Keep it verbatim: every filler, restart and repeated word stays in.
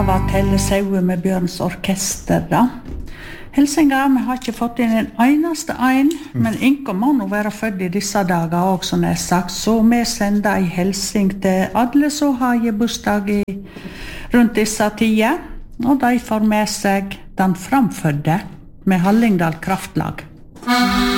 var Telle Saue med Bjørns orkester da. Hilsinga, vi har ikke fått inn en eneste ein, men Inko må nå være født i disse dager også, som er sagt, så vi sender en hilsing til alle som har bursdag i rundt disse tider, og de får med seg den framfødde med Hallingdal Kraftlag.